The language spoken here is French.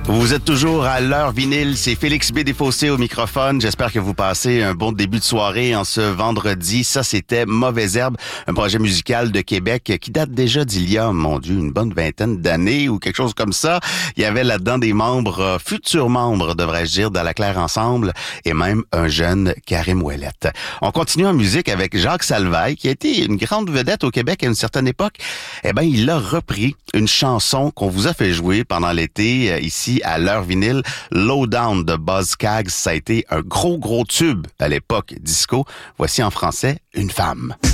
Vous êtes toujours à l'heure vinyle, c'est Félix B. Desfossés au microphone. J'espère que vous passez un bon début de soirée en ce vendredi. Ça, c'était Mauvaise Herbe, un projet musical de Québec qui date déjà d'il y a, mon Dieu, une bonne vingtaine d'années ou quelque chose comme ça. Il y avait là-dedans des membres, futurs membres, devrais-je dire, dans la Claire Ensemble et même un jeune Karim Ouellette. On continue en musique avec Jacques Salvaille, qui a été une grande vedette au Québec à une certaine époque. Eh ben, il a repris une chanson qu'on vous a fait jouer pendant l'été ici à l'heure vinyle, Low Down de Buzzcocks. Ça a été un gros tube à l'époque disco. Voici en français Une femme.